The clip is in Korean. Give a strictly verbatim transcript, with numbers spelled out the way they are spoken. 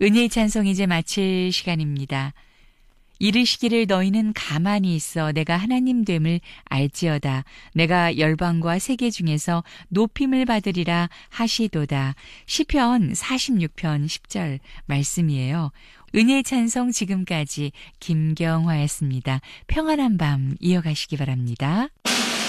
은혜의 찬송 이제 마칠 시간입니다. 이르시기를 너희는 가만히 있어 내가 하나님 됨을 알지어다. 내가 열방과 세계 중에서 높임을 받으리라 하시도다. 시편 사십육 편 십 절 말씀이에요. 은혜의 찬송 지금까지 김경화였습니다. 평안한 밤 이어가시기 바랍니다.